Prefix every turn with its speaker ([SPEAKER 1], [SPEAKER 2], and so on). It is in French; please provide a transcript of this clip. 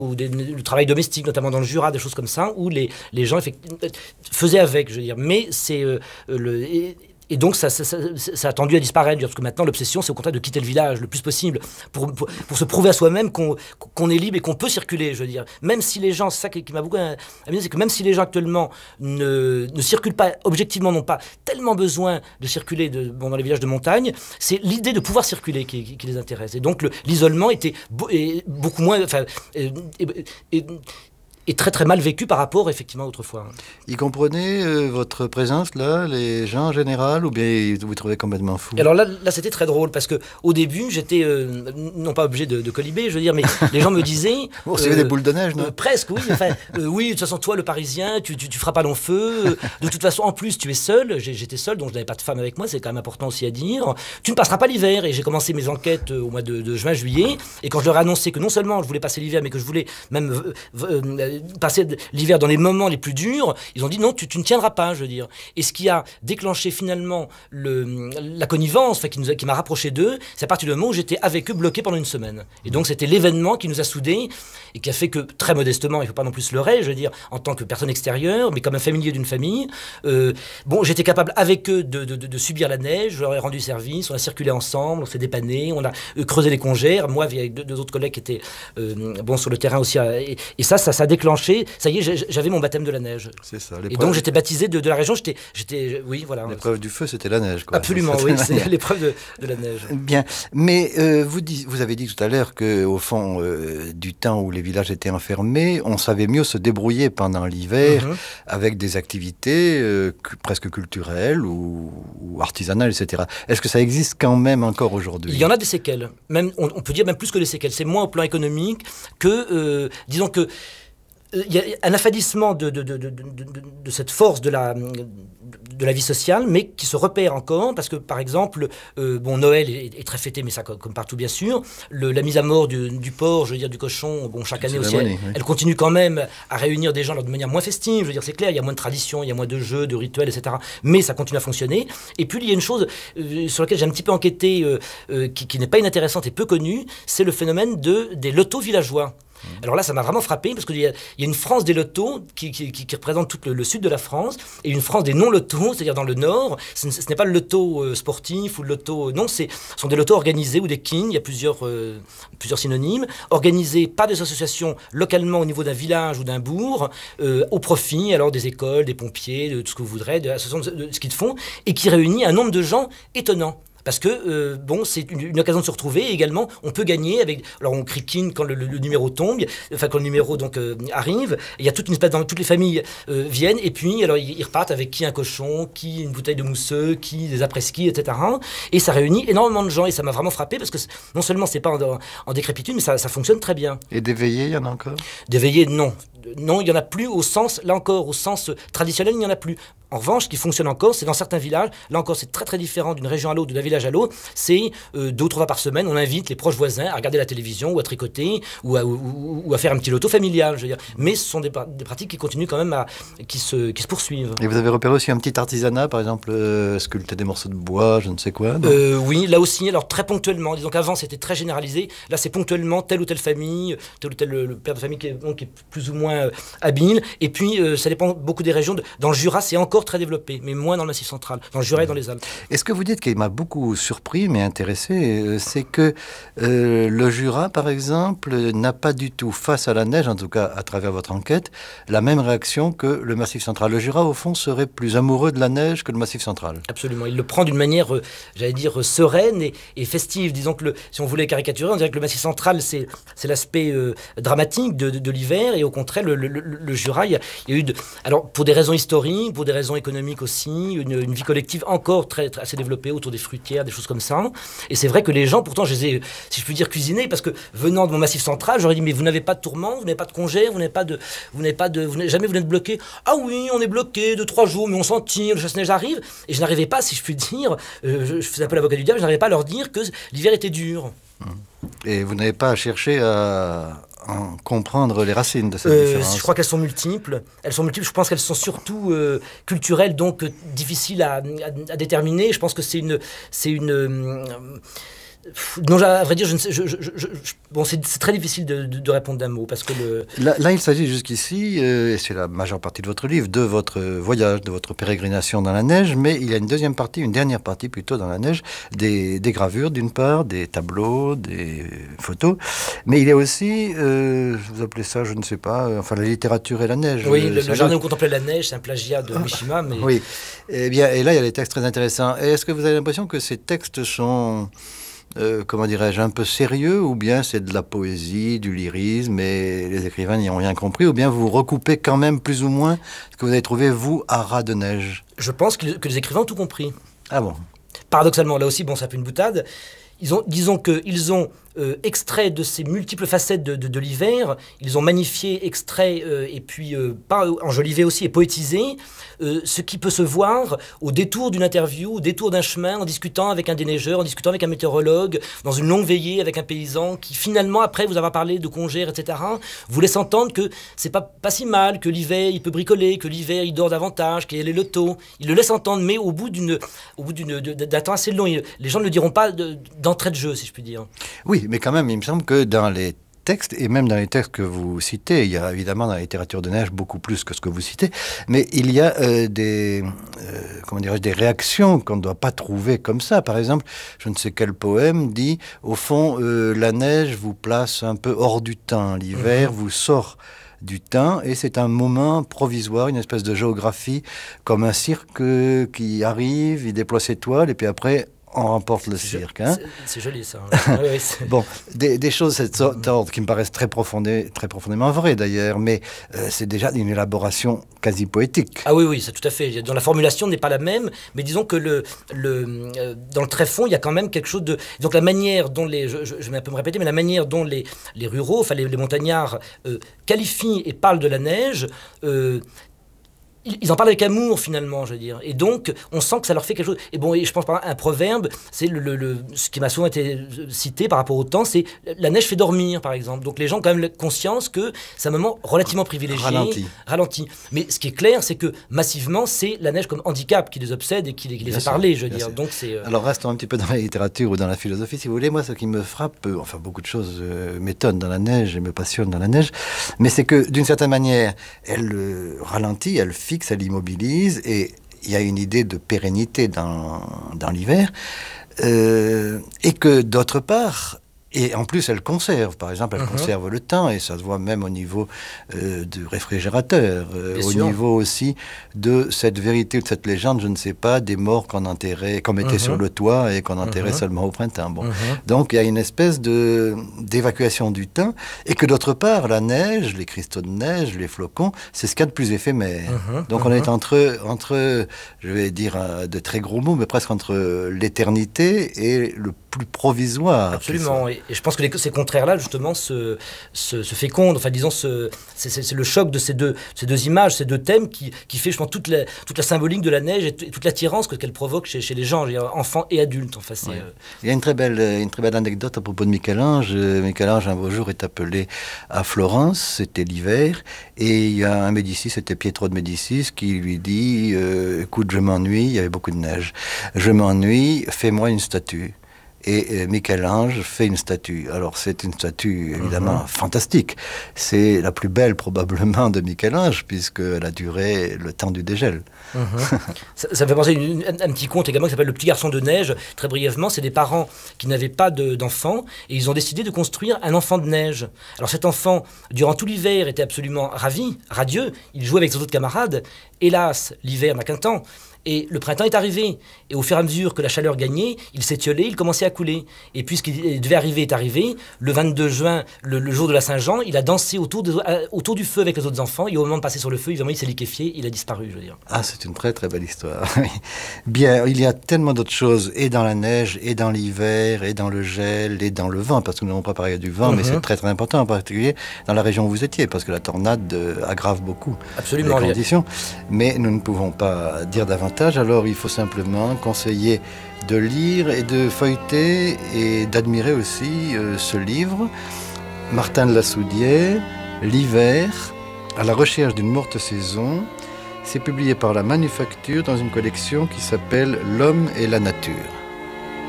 [SPEAKER 1] ou le travail domestique, notamment dans le Jura, des choses comme ça, où les gens faisaient avec, je veux dire. Mais c'est et donc ça a tendu à disparaître, parce que maintenant l'obsession c'est au contraire de quitter le village le plus possible pour se prouver à soi-même qu'on est libre et qu'on peut circuler, je veux dire. Même si les gens, c'est ça qui m'a beaucoup amusé, c'est que même si les gens actuellement ne circulent pas, objectivement n'ont pas tellement besoin de circuler dans les villages de montagne, c'est l'idée de pouvoir circuler qui les intéresse. Et donc l'isolement était beaucoup moins... est très très mal vécu par rapport effectivement autrefois.
[SPEAKER 2] Ils comprenaient votre présence là, les gens en général, ou bien ils vous trouvaient complètement fou?
[SPEAKER 1] Alors là c'était très drôle parce que au début j'étais non pas obligé de colliber, je veux dire, mais les gens me disaient
[SPEAKER 2] vous recevez des boules de neige, non?
[SPEAKER 1] Presque, oui. Enfin, oui, de toute façon toi le Parisien, tu feras pas long feu. De toute façon en plus tu es seul. J'étais seul, donc je n'avais pas de femme avec moi. C'est quand même important aussi à dire. Tu ne passeras pas l'hiver. Et j'ai commencé mes enquêtes au mois de juin-juillet. Et quand je leur ai annoncé que non seulement je voulais passer l'hiver, mais que je voulais même passer l'hiver dans les moments les plus durs, ils ont dit non, tu ne tiendras pas, je veux dire. Et ce qui a déclenché finalement la connivence, qui m'a rapproché d'eux, c'est à partir du moment où j'étais avec eux bloqué pendant une semaine. Et donc c'était l'événement qui nous a soudés et qui a fait que, très modestement, il ne faut pas non plus se leurrer, je veux dire, en tant que personne extérieure, mais comme un familier d'une famille, j'étais capable avec eux de subir la neige, je leur ai rendu service, on a circulé ensemble, on s'est dépanné, on a creusé les congères, moi avec deux autres collègues qui étaient sur le terrain aussi, et ça a déclenché, ça y est, j'avais mon baptême de la neige.
[SPEAKER 2] C'est ça.
[SPEAKER 1] Et donc j'étais baptisé de la région, oui, voilà.
[SPEAKER 2] L'épreuve du feu, c'était la neige, quoi.
[SPEAKER 1] Absolument, oui, c'est l'épreuve de la neige.
[SPEAKER 2] Bien, mais vous avez dit tout à l'heure qu'au fond du temps où les villages étaient enfermés, on savait mieux se débrouiller pendant l'hiver avec des activités presque culturelles ou artisanales, etc. Est-ce que ça existe quand même encore aujourd'hui?
[SPEAKER 1] Il y en a des séquelles, même, on peut dire même plus que des séquelles. C'est moins au plan économique que, disons que, il y a un affadissement de cette force de la vie sociale, mais qui se repère encore, parce que, par exemple, Noël est très fêté, mais ça, comme partout, bien sûr. La mise à mort du porc, je veux dire, du cochon, chaque année aussi, elle continue quand même à réunir des gens de manière moins festive, je veux dire, c'est clair, il y a moins de traditions, il y a moins de jeux, de rituels, etc. Mais ça continue à fonctionner. Et puis, il y a une chose sur laquelle j'ai un petit peu enquêté, qui n'est pas inintéressante et peu connue, c'est le phénomène des lotos villageois. Alors là, ça m'a vraiment frappé parce qu'il y a une France des lotos qui représente tout le sud de la France et une France des non-lotos, c'est-à-dire dans le nord. Ce n'est pas le loto sportif ou le loto... Non, ce sont des lotos organisés ou des kings, il y a plusieurs synonymes, organisés par des associations localement au niveau d'un village ou d'un bourg, au profit alors des écoles, des pompiers, de tout ce que vous voudrez, de ce qu'ils font, et qui réunit un nombre de gens étonnant. Parce que, c'est une occasion de se retrouver et également, on peut gagner avec... Alors, on criquine quand le numéro tombe, enfin, quand le numéro arrive. Il y a toute une espèce... Toutes les familles viennent et puis, alors, ils repartent avec qui un cochon, qui une bouteille de mousseux, qui des après-ski, etc. Et ça réunit énormément de gens et ça m'a vraiment frappé parce que non seulement c'est pas en décrépitude, mais ça fonctionne très bien.
[SPEAKER 2] Et des veillées, il y en a encore?
[SPEAKER 1] Des veillées, non. Non, il n'y en a plus au sens traditionnel, il n'y en a plus. En revanche, ce qui fonctionne encore, c'est dans certains villages, là encore c'est très très différent d'une région à l'autre, d'un village à l'autre, c'est 2 ou 3 fois par semaine, on invite les proches voisins à regarder la télévision ou à tricoter ou à faire un petit loto familial, je veux dire. Mais ce sont des pratiques qui continuent quand même, qui se poursuivent.
[SPEAKER 2] Et vous avez repéré aussi un petit artisanat, par exemple, sculpter des morceaux de bois, je ne sais quoi?
[SPEAKER 1] Oui, là aussi, alors très ponctuellement. Disons qu'avant c'était très généralisé, là c'est ponctuellement telle ou telle famille, tel ou tel le père de famille qui est plus ou moins habile, et puis ça dépend beaucoup des régions. Dans le Jura, c'est encore très développé, mais moins dans le Massif central, dans le Jura et dans les Alpes.
[SPEAKER 2] Et ce que vous dites qui m'a beaucoup surpris, mais intéressé, c'est que le Jura, par exemple, n'a pas du tout, face à la neige, en tout cas à travers votre enquête, la même réaction que le Massif central. Le Jura, au fond, serait plus amoureux de la neige que le Massif central.
[SPEAKER 1] Absolument. Il le prend d'une manière, j'allais dire, sereine et festive. Disons que, si on voulait caricaturer, on dirait que le Massif central, c'est l'aspect dramatique de l'hiver, et au contraire, le Jura, il y a eu... Alors, pour des raisons historiques, pour des raisons économiques aussi, une vie collective encore assez développée autour des fruitières, des choses comme ça. Et c'est vrai que les gens, pourtant, je les ai, si je puis dire, cuisinés, parce que venant de mon Massif central, j'aurais dit, mais vous n'avez pas de tourment, vous n'avez pas de congé, jamais vous n'êtes bloqué. Ah oui, on est bloqué 2-3 jours, mais on s'en tire, le chasse-neige arrive. Et je n'arrivais pas, si je puis dire, je faisais un peu l'avocat du diable, je n'arrivais pas à leur dire que l'hiver était dur.
[SPEAKER 2] Et vous n'avez pas cherché à comprendre les racines de cette différence?
[SPEAKER 1] Je crois qu'elles sont multiples. Je pense qu'elles sont surtout culturelles, donc difficiles à déterminer. Je pense que Non, à vrai dire, je ne sais, bon, c'est très difficile de répondre d'un mot, parce que
[SPEAKER 2] Là, il s'agit jusqu'ici, et c'est la majeure partie de votre livre, de votre voyage, de votre pérégrination dans la neige, mais il y a une deuxième partie, une dernière partie plutôt dans la neige, des gravures d'une part, des tableaux, des photos, mais il y a aussi, vous appelez ça, je ne sais pas, enfin la littérature et la neige.
[SPEAKER 1] Oui, le jardin où contemplait la neige, c'est un plagiat de Mishima, mais...
[SPEAKER 2] Oui, eh bien, et là, il y a des textes très intéressants. Et est-ce que vous avez l'impression que ces textes sont... comment dirais-je, un peu sérieux, ou bien c'est de la poésie, du lyrisme, et les écrivains n'y ont rien compris, ou bien vous recoupez quand même plus ou moins ce que vous avez trouvé, vous, à ras de neige?
[SPEAKER 1] Je pense que les écrivains ont tout compris.
[SPEAKER 2] Ah bon?
[SPEAKER 1] Paradoxalement, là aussi, bon, ça fait une boutade. Disons qu'ils ont extrait de ces multiples facettes de l'hiver, ils ont magnifié, extrait et puis enjolivé aussi et poétisé ce qui peut se voir au détour d'une interview, au détour d'un chemin, en discutant avec un déneigeur, en discutant avec un météorologue, dans une longue veillée avec un paysan qui finalement, après vous avoir parlé de congères, etc., vous laisse entendre que c'est pas si mal, que l'hiver il peut bricoler, que l'hiver il dort davantage, qu'il est le taux. Il le laisse entendre, mais au bout d'un temps assez long. Les gens ne le diront pas d'entrée de jeu, si je puis dire.
[SPEAKER 2] Oui, mais quand même, il me semble que dans les textes, et même dans les textes que vous citez, il y a évidemment dans la littérature de neige beaucoup plus que ce que vous citez, mais il y a comment dirais-je, des réactions qu'on ne doit pas trouver comme ça. Par exemple, je ne sais quel poème dit, au fond, la neige vous place un peu hors du temps, l'hiver vous sort du temps, et c'est un moment provisoire, une espèce de géographie, comme un cirque qui arrive, il déploie ses toiles, et puis après... on remporte le cirque. Hein.
[SPEAKER 1] C'est joli ça.
[SPEAKER 2] Bon, des choses de cet ordre qui me paraissent très profondément vraies d'ailleurs, mais c'est déjà une élaboration quasi poétique.
[SPEAKER 1] Ah oui, c'est tout à fait. Dans la formulation n'est pas la même, mais disons que dans le tréfonds, il y a quand même quelque chose de... Donc la manière dont je vais un peu me répéter, mais la manière dont les ruraux, enfin les montagnards qualifient et parlent de la neige... ils en parlent avec amour finalement, je veux dire, et donc on sent que ça leur fait quelque chose. Et bon, et je pense par un proverbe, c'est ce qui m'a souvent été cité par rapport au temps, c'est la neige fait dormir par exemple. Donc les gens ont quand même conscience que c'est un moment relativement privilégié, ralenti. Mais ce qui est clair, c'est que massivement, c'est la neige comme handicap qui les obsède et qui les fait parler, je veux dire. Donc c'est.
[SPEAKER 2] Alors restons un petit peu dans la littérature ou dans la philosophie, si vous voulez. Moi, ce qui me frappe, enfin beaucoup de choses m'étonnent dans la neige et me passionnent dans la neige, mais c'est que d'une certaine manière, elle ralentit, elle fixe, elle immobilise, et il y a une idée de pérennité dans l'hiver, et que d'autre part, et en plus elle conserve, par exemple, elle conserve le temps, et ça se voit même au niveau du réfrigérateur, au niveau aussi de cette vérité, de cette légende, je ne sais pas, des morts qu'on enterrait, qu'on mettait sur le toit et qu'on enterrait seulement au printemps. Bon. Donc il y a une espèce d'évacuation du temps, et que d'autre part, la neige, les cristaux de neige, les flocons, c'est ce qu'il y a de plus éphémère. Donc on est entre, je vais dire de très gros mots, mais presque entre l'éternité et le plus provisoire.
[SPEAKER 1] Absolument, et je pense que ces contraires-là, justement, se fécondent. Enfin, disons, c'est le choc de ces deux images, ces deux thèmes qui fait, je pense, toute la symbolique de la neige et toute l'attirance qu'elle provoque chez les gens, enfants et adultes. Enfin,
[SPEAKER 2] il y a une très belle anecdote à propos de Michel-Ange. Michel-Ange, un beau jour, est appelé à Florence, c'était l'hiver, et il y a un Médicis, c'était Pietro de Médicis, qui lui dit écoute, je m'ennuie, il y avait beaucoup de neige, je m'ennuie, fais-moi une statue. Et Michel-Ange fait une statue. Alors c'est une statue évidemment fantastique. C'est la plus belle probablement de Michel-Ange, puisqu'elle a duré le temps du dégel.
[SPEAKER 1] Ça me fait penser à un petit conte également qui s'appelle Le petit garçon de neige. Très brièvement, c'est des parents qui n'avaient pas d'enfants, et ils ont décidé de construire un enfant de neige. Alors cet enfant, durant tout l'hiver, était absolument ravi, radieux. Il jouait avec ses autres camarades. Hélas, l'hiver n'a qu'un temps. Et le printemps est arrivé, et au fur et à mesure que la chaleur gagnait, il s'étiolait, il commençait à couler. Et puis ce qui devait arriver est arrivé. Le 22 juin, le jour de la Saint-Jean, il a dansé autour du feu avec les autres enfants, et au moment de passer sur le feu, évidemment, il s'est liquéfié, il a disparu, je veux dire.
[SPEAKER 2] Ah, c'est une très très belle histoire. Bien, il y a tellement d'autres choses, et dans la neige, et dans l'hiver, et dans le gel, et dans le vent, parce que nous n'avons pas parlé du vent, mais c'est très très important, en particulier dans la région où vous étiez, parce que la tornade aggrave beaucoup les conditions. Mais nous ne pouvons pas dire davantage. Alors il faut simplement conseiller de lire et de feuilleter et d'admirer aussi ce livre, Martin de la Soudière, L'hiver, à la recherche d'une morte saison. C'est publié par La Manufacture dans une collection qui s'appelle L'homme et la nature.